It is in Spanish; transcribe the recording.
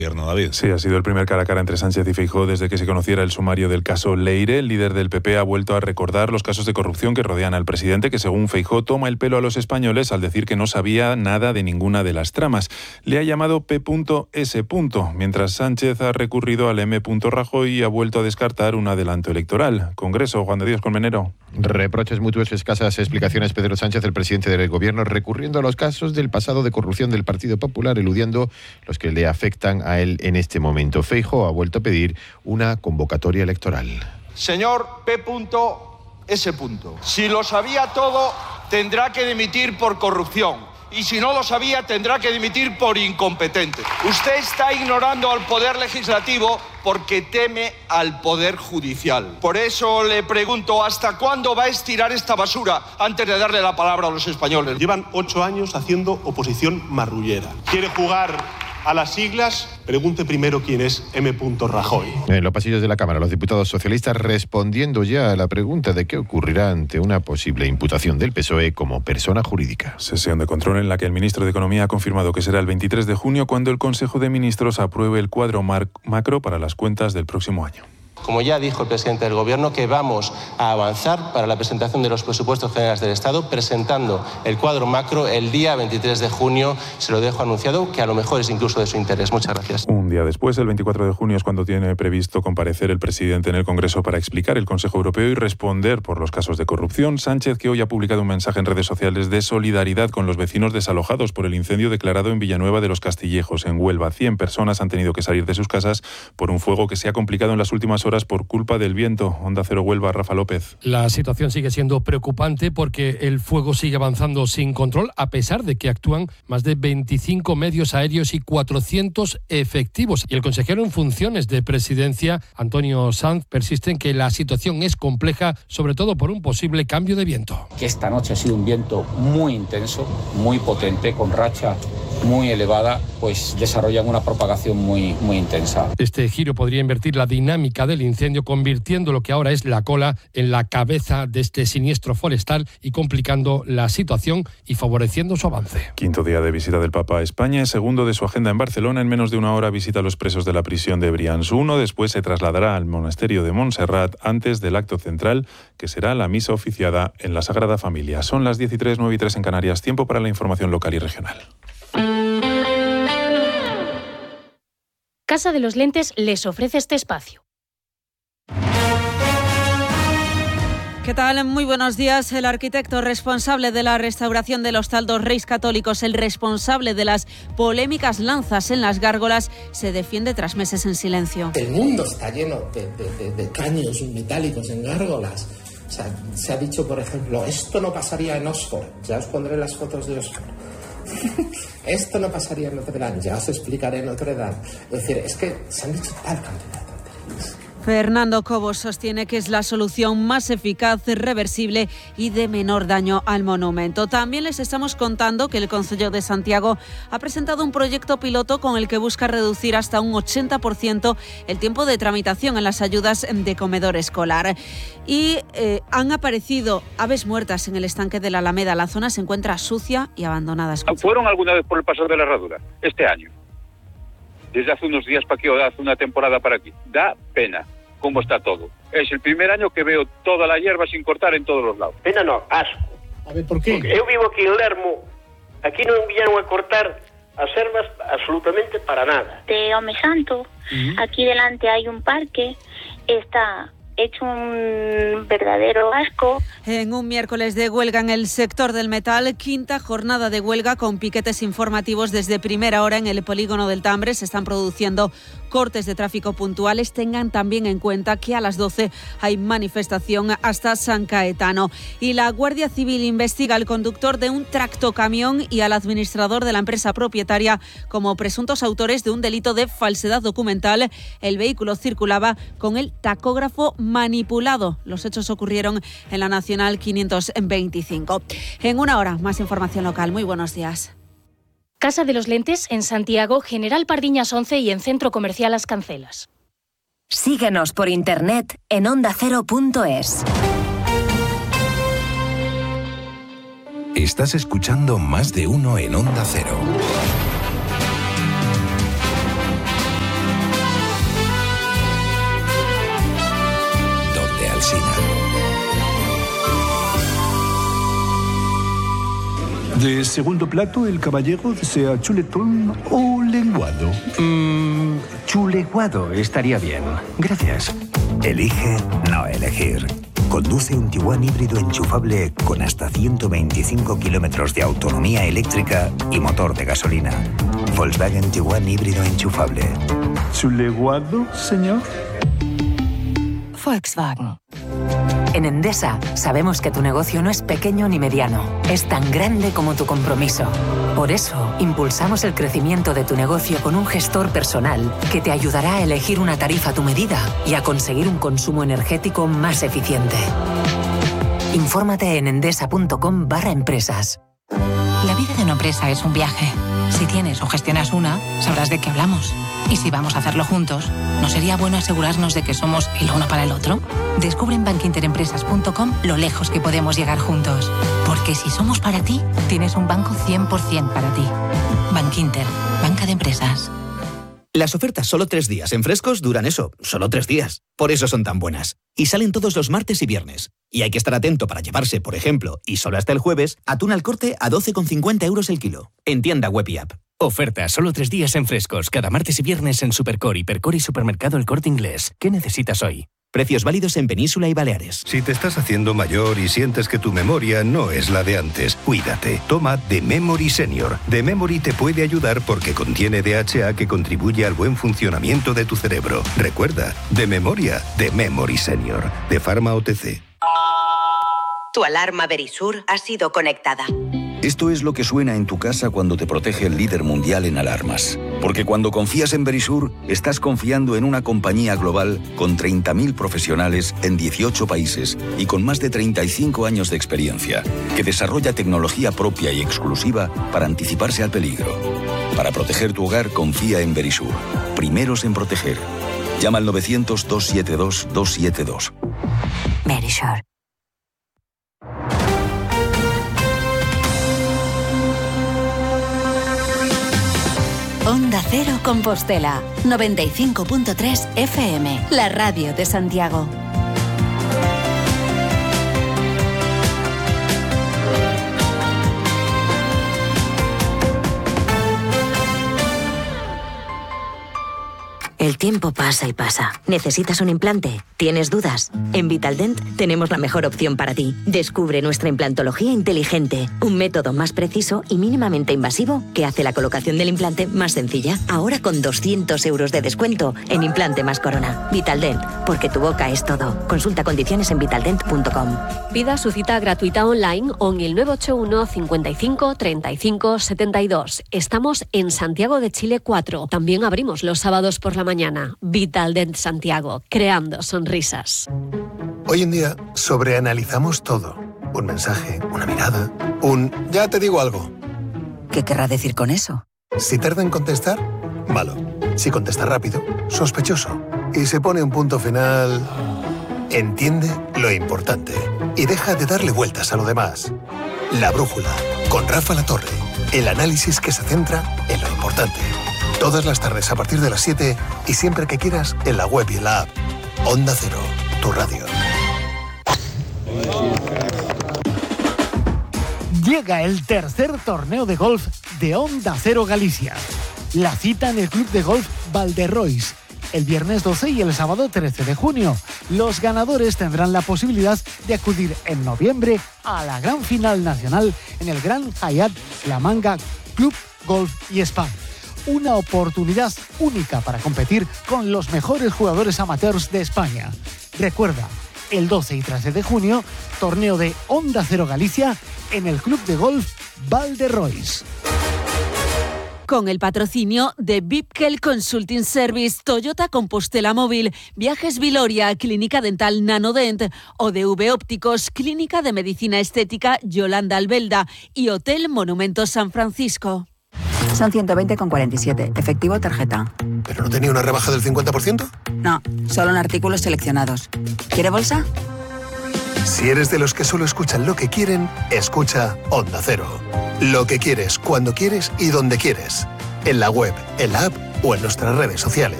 David. Sí, ha sido el primer cara a cara entre Sánchez y Feijóo desde que se conociera el sumario del caso Leire. El líder del PP ha vuelto a recordar los casos de corrupción que rodean al presidente, que según Feijóo toma el pelo a los españoles al decir que no sabía nada de ninguna de las tramas. Le ha llamado P.S. mientras Sánchez ha recurrido al M. Rajoy y ha vuelto a descartar un adelanto electoral. Congreso, Juan de Dios Colmenero. Reproches mutuos, escasas explicaciones. Pedro Sánchez, el presidente del gobierno, recurriendo a los casos del pasado de corrupción del Partido Popular, eludiendo los que le afectan a él en este momento. Feijóo ha vuelto a pedir una convocatoria electoral. Señor P.S. Si lo sabía todo, tendrá que dimitir por corrupción. Y si no lo sabía, tendrá que dimitir por incompetente. Usted está ignorando al Poder Legislativo porque teme al Poder Judicial. Por eso le pregunto, ¿hasta cuándo va a estirar esta basura antes de darle la palabra a los españoles? Llevan 8 años haciendo oposición marrullera. ¿Quiere jugar a las siglas? Pregunte primero quién es M. Rajoy. En los pasillos de la Cámara, los diputados socialistas respondiendo ya a la pregunta de qué ocurrirá ante una posible imputación del PSOE como persona jurídica. Sesión de control en la que el ministro de Economía ha confirmado que será el 23 de junio cuando el Consejo de Ministros apruebe el cuadro macro para las cuentas del próximo año. Como ya dijo el presidente del Gobierno, que vamos a avanzar para la presentación de los presupuestos generales del Estado, presentando el cuadro macro el día 23 de junio. Se lo dejo anunciado, que a lo mejor es incluso de su interés. Muchas gracias. Un día después, el 24 de junio, es cuando tiene previsto comparecer el presidente en el Congreso para explicar el Consejo Europeo y responder por los casos de corrupción. Sánchez, que hoy ha publicado un mensaje en redes sociales de solidaridad con los vecinos desalojados por el incendio declarado en Villanueva de los Castillejos, en Huelva. 100 personas han tenido que salir de sus casas por un fuego que se ha complicado en las últimas horas por culpa del viento. Onda Cero Huelva, Rafa López. La situación sigue siendo preocupante porque el fuego sigue avanzando sin control, a pesar de que actúan más de 25 medios aéreos y 400 efectivos. Y el consejero en funciones de presidencia, Antonio Sanz, persiste en que la situación es compleja, sobre todo por un posible cambio de viento. Que esta noche ha sido un viento muy intenso, muy potente, con racha muy elevada, pues desarrollan una propagación muy intensa. Este giro podría invertir la dinámica del incendio, convirtiendo lo que ahora es la cola en la cabeza de este siniestro forestal y complicando la situación y favoreciendo su avance. Quinto día de visita del Papa a España, segundo de su agenda en Barcelona. En menos de una hora visita a los presos de la prisión de Brians 1. Después se trasladará al monasterio de Montserrat antes del acto central, que será la misa oficiada en la Sagrada Familia. Son las 10:03, 9:03 en Canarias. Tiempo para la información local y regional. Casa de los Lentes les ofrece este espacio. ¿Qué tal? Muy buenos días. El arquitecto responsable de la restauración del Hostal dos Reis Católicos, el responsable de las polémicas lanzas en las gárgolas, se defiende tras meses en silencio. El mundo está lleno de caños metálicos en gárgolas. O sea, se ha dicho, por ejemplo, esto no pasaría en Oxford. Ya os pondré las fotos de Oxford. Esto no pasaría en Notre Dame. Ya os explicaré en Notre Dame. Es decir, es que se han dicho tal cantidad de tonterías. Fernando Cobos sostiene que es la solución más eficaz, reversible y de menor daño al monumento. También les estamos contando que el Concello de Santiago ha presentado un proyecto piloto con el que busca reducir hasta un 80% el tiempo de tramitación en las ayudas de comedor escolar. Y han aparecido aves muertas en el estanque de la Alameda. La zona se encuentra sucia y abandonada. ¿Fueron alguna vez por el paso de la herradura? Este año. Desde hace unos días para aquí, o hace una temporada para aquí. Da pena cómo está todo. Es el primer año que veo toda la hierba sin cortar en todos los lados. Pena no, asco. A ver, ¿por qué? Porque eu vivo aquí en Lermo, aquí non viñeron a cortar as ervas absolutamente para nada. De Home Santo, aquí delante hay un parque, está hecho un verdadero asco. En un miércoles de huelga en el sector del metal, quinta jornada de huelga con piquetes informativos desde primera hora en el polígono del Tambre. Se están produciendo cortes de tráfico puntuales. Tengan también en cuenta que a las 12 hay manifestación hasta San Caetano. Y la Guardia Civil investiga al conductor de un tractocamión y al administrador de la empresa propietaria como presuntos autores de un delito de falsedad documental. El vehículo circulaba con el tacógrafo manipulado. Los hechos ocurrieron en la Nacional 525. En una hora, más información local. Muy buenos días. Casa de los Lentes en Santiago, General Pardiñas 11 y en Centro Comercial Las Cancelas. Síguenos por internet en ondacero.es. Estás escuchando Más de Uno en Onda Cero. De segundo plato, el caballero desea chuletón o lenguado. Chuleguado estaría bien. Gracias. Elige no elegir. Conduce un Tiguan híbrido enchufable con hasta 125 kilómetros de autonomía eléctrica y motor de gasolina. Volkswagen Tiguan híbrido enchufable. ¿Chuleguado, señor? Volkswagen. En Endesa sabemos que tu negocio no es pequeño ni mediano, es tan grande como tu compromiso. Por eso, impulsamos el crecimiento de tu negocio con un gestor personal que te ayudará a elegir una tarifa a tu medida y a conseguir un consumo energético más eficiente. Infórmate en endesa.com/empresas. La vida de una empresa es un viaje. Si tienes o gestionas una, sabrás de qué hablamos. Y si vamos a hacerlo juntos, ¿no sería bueno asegurarnos de que somos el uno para el otro? Descubre en bankinterempresas.com lo lejos que podemos llegar juntos. Porque si somos para ti, tienes un banco 100% para ti. Bankinter, banca de empresas. Las ofertas solo 3 días en Frescos duran eso, solo 3 días. Por eso son tan buenas. Y salen todos los martes y viernes. Y hay que estar atento para llevarse, por ejemplo, y solo hasta el jueves, atún al corte a 12,50 € el kilo. En tienda web y app. Oferta solo 3 días en Frescos, cada martes y viernes en Supercore, Hipercore y Supermercado El Corte Inglés. ¿Qué necesitas hoy? Precios válidos en Península y Baleares. Si te estás haciendo mayor y sientes que tu memoria no es la de antes, cuídate. Toma The Memory Senior. The Memory te puede ayudar porque contiene DHA que contribuye al buen funcionamiento de tu cerebro. Recuerda, de memoria, The Memory Senior, de Pharma OTC. Tu alarma Verisur ha sido conectada. Esto es lo que suena en tu casa cuando te protege el líder mundial en alarmas. Porque cuando confías en Verisur, estás confiando en una compañía global con 30.000 profesionales en 18 países y con más de 35 años de experiencia, que desarrolla tecnología propia y exclusiva para anticiparse al peligro. Para proteger tu hogar, confía en Verisur. Primeros en proteger. Llama al 900-272-272. Verisur. Onda Cero Compostela, 95.3 FM, la radio de Santiago. El tiempo pasa y pasa. ¿Necesitas un implante? ¿Tienes dudas? En Vitaldent tenemos la mejor opción para ti. Descubre nuestra implantología inteligente, un método más preciso y mínimamente invasivo que hace la colocación del implante más sencilla. Ahora con 200 € de descuento en implante más corona. Vitaldent, porque tu boca es todo. Consulta condiciones en vitaldent.com. Pida su cita gratuita online o en el 981 55 35 72. Estamos en Santiago de Chile 4. También abrimos los sábados por la mañana. Vitaldent Santiago, creando sonrisas. Hoy en día sobreanalizamos todo. Un mensaje, una mirada, ya te digo algo. ¿Qué querrá decir con eso? Si tarda en contestar, malo. Si contesta rápido, sospechoso. Y se pone un punto final... Entiende lo importante y deja de darle vueltas a lo demás. La Brújula, con Rafa Latorre. El análisis que se centra en lo importante. Todas las tardes a partir de las 7 y siempre que quieras en la web y en la app. Onda Cero, tu radio. Llega el tercer torneo de golf de Onda Cero Galicia. La cita en el Club de Golf Valderrois, el viernes 12 y el sábado 13 de junio. Los ganadores tendrán la posibilidad de acudir en noviembre a la gran final nacional en el Gran Hyatt La Manga Club Golf y Spa. Una oportunidad única para competir con los mejores jugadores amateurs de España. Recuerda, el 12 y 13 de junio, torneo de Onda Cero Galicia en el Club de Golf Valderrois. Con el patrocinio de Bipkel Consulting Service, Toyota Compostela Móvil, Viajes Viloria, Clínica Dental Nanodent, ODV Ópticos, Clínica de Medicina Estética Yolanda Albelda y Hotel Monumento San Francisco. Son 120,47. Efectivo tarjeta. ¿Pero no tenía una rebaja del 50%? No, solo en artículos seleccionados. ¿Quiere bolsa? Si eres de los que solo escuchan lo que quieren, escucha Onda Cero. Lo que quieres, cuando quieres y donde quieres. En la web, en la app o en nuestras redes sociales.